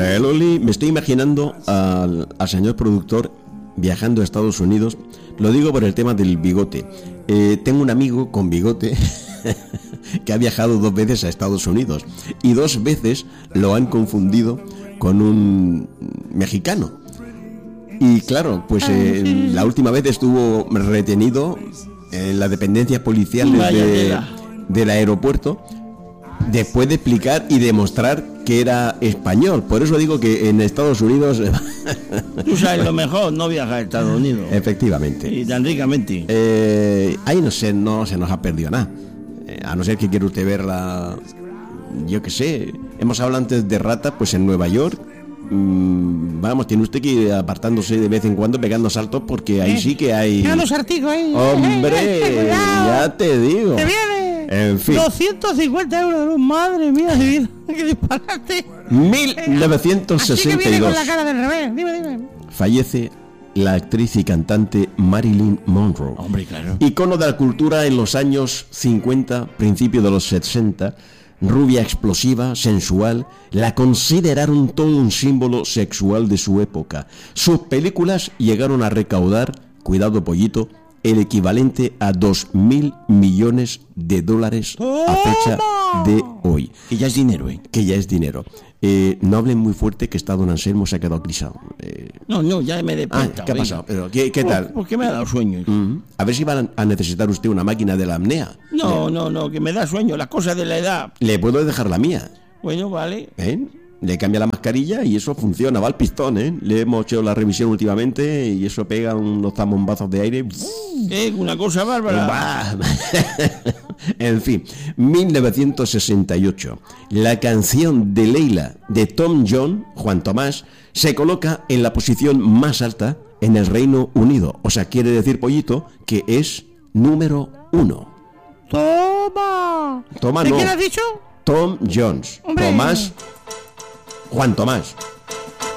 Loli, me estoy imaginando al señor productor viajando a Estados Unidos. Lo digo por el tema del bigote. Tengo un amigo con bigote que ha viajado 2 veces a Estados Unidos y 2 veces lo han confundido con un mexicano. Y claro, pues la última vez estuvo retenido en la dependencia policial del aeropuerto después de explicar y demostrar que era español. Por eso digo que en Estados Unidos... Tú sabes lo mejor, no viajar a Estados Unidos. Efectivamente. Y tan ricamente. Ahí no se nos ha perdido nada. A no ser que quiera usted verla... Yo qué sé. Hemos hablado antes de rata, pues en Nueva York. Vamos, tiene usted que ir apartándose de vez en cuando, pegando saltos, porque ahí sí que hay... Mira los artigos ahí. ¡Hombre! Ya te digo. ¡Te viene! En fin. 250 euros, madre mía de vida. ¡Qué disparate! 1962. Así que viene con la cara del revés. Dime. Fallece la actriz y cantante Marilyn Monroe. Hombre, claro. Icono de la cultura en los años 50, principio de los 60. Rubia explosiva, sensual, la consideraron todo un símbolo sexual de su época. Sus películas llegaron a recaudar, cuidado pollito, el equivalente a $2.000 millones a fecha de hoy. Que ya es dinero, ¿eh? Que ya es dinero. No hablen muy fuerte, que está don Anselmo, se ha quedado crisado. No, ya me he despertado. ¿Qué ha pasado? Pero, ¿qué tal? Porque me ha dado sueño. A ver si va a necesitar usted una máquina de la apnea. No, que me da sueño, las cosas de la edad. Le puedo dejar la mía. Bueno, vale. Le cambia la mascarilla y eso funciona, va al pistón, Le hemos hecho la revisión últimamente y eso pega unos zamombazos de aire. Una cosa bárbara. En fin, 1968. La canción de Leila de Tom Jones, Juan Tomás, se coloca en la posición más alta en el Reino Unido. O sea, quiere decir, pollito, que es número 1. ¡Toma! ¿De No. quién has dicho? Tom Jones. ¡Hombre! Juan Tomás.